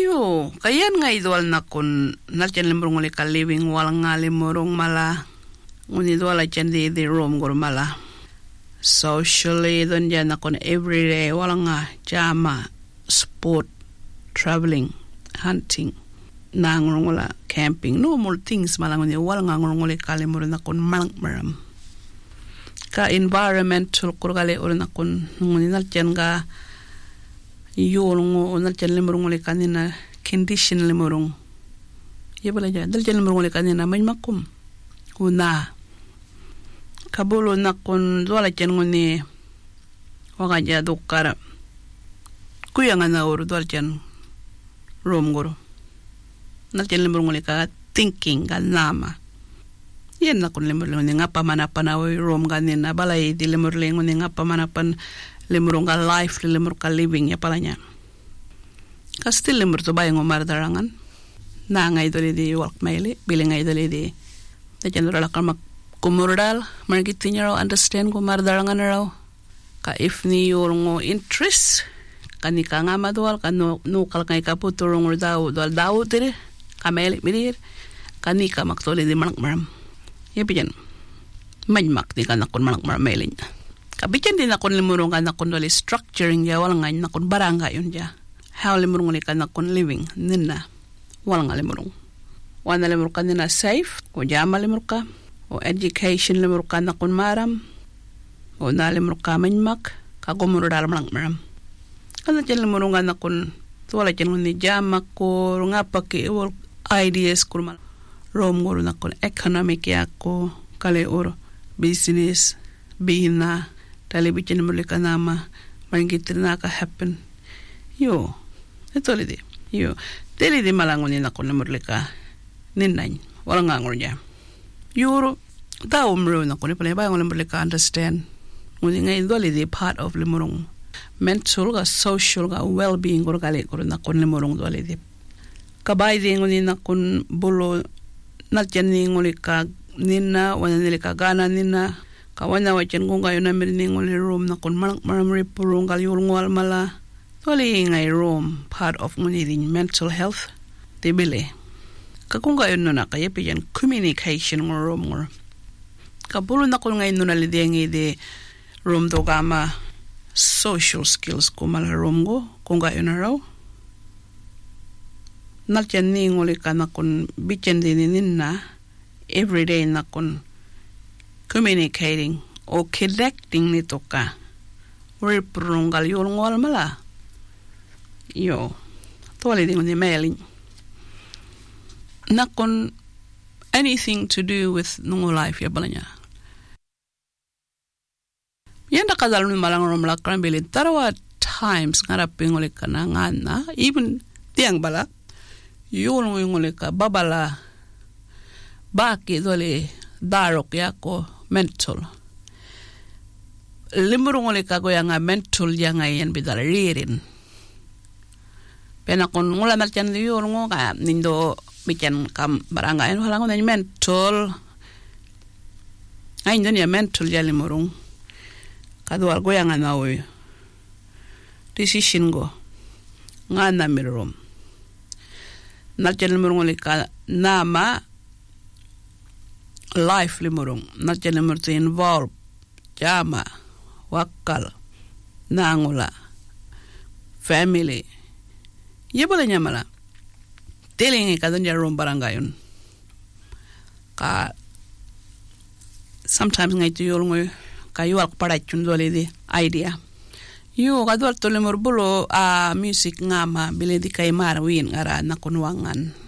Yo, kayan nga idwal na kun natyan limurong uli ka living wal nga limurong mala unidwal at yan di room gur mala socially don dyan na kun everyday wal nga jama sport traveling hunting na ngurong wala camping normal things malang uni wal nga ngurong uli ka limurong na kun maram ka environmental kurgale uri na kun nguni natyan nga yolongo natyan limurong uli kanina condition limurong yebala ja dal jan limurong uli kanina may makum una kabulo na kun dwala jan nguni waga ja dukara kuya nga na uru dwala jan rom guru natyan limurong uli ka thinking ka nama yan na kun limurong uli nga pamanapan awi rom kanina balay di limurong uli nga pamanapan limurong ka life, limurong ka living, ya pala niya. Kasi limurong to ba yung umardarangan? Na nga idoli di walk maili, biling nga idoli di. Nadyan nura lakar kumurdal, margitin niya raw, understand kung umardarangan na raw. Ka if ni yung interest, kani ka nga madual, ka nukal ka ikaputurong daw tiri, ka maili, mirir, kani ka maktuli di manakmaram. Yapi dyan, majmak di ka nakon manakmaram maili niya. Kabityan din akong limurong ka nakon dali structuring ya walang nga nakon barangay yun ya. How limurong ka nakon living nina walang nga limurong. Wana limurong ka nina safe o jama limurong ka o education limurong ka nakon maram o na limurong ka manyak kagumuro dalam lang maram. Kana dyan limurong ka nakon tuwala dyan ni jama ko nga paki ideas ko rom guru nakon economic ya ko kale oro business bina television mulika nama mangitir na ka happen yo ito lidi yo dili di malangunin ako na mulika ninay wala nga ngor niya yuro tao mro na ko ni pala ba ng mulika understand ngunit nga ito lidi part of limurong mental ka social ka well-being ko kali ko na ko limurong do lidi kabay di ngunit na kun bulo natyan ni ngulika nina wana nilika gana nina kawana wajan kung kayo na merining uli room na kun maramari purong kalyulong wal mala tuwali ngay room part of ngunit mental health tibili kakung kayo na kaya piyan communication ng room ng kapulo na kun ngayon na lidiyang di room to kama social skills ko mala room ko kung kayo na raw natyan ni nguli ka na kun bityan dininin na everyday na kun communicating o connecting nito ka uri prungal yung wal mala yo tuwali din ni mailing nakon anything to do with nungo life ya bala niya yan nakadalo ni malang rumla krambili tarawa times ngarapin ulit ka na nga na even tiyang bala yung ulit ka babala bakit ulit darok yako mental limurong ulit ka yang mental yang yan bidalaririn pena kon ngula malchan yun ngo ka nindo bichan kam barangay wala ko na mental ay niya mental ya limurong kadwal go yang nawe decision go nga na mirom nalchan limurong ulit ka nama life limurong natyan limurong to involve jama wakal nangula family yebala niya mala telingi ka doon rom barangayon ka sometimes nga ito yung kayo ak parachun dole di idea yo kadwal to limur bulo music nga ma bili di kay marwin ngara na kunwangan